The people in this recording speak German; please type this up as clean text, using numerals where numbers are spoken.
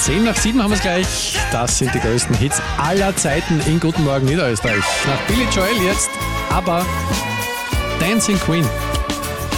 10 nach 7 haben wir es gleich. Das sind die größten Hits aller Zeiten in Guten Morgen Niederösterreich. Nach Billy Joel jetzt, aber Dancing Queen.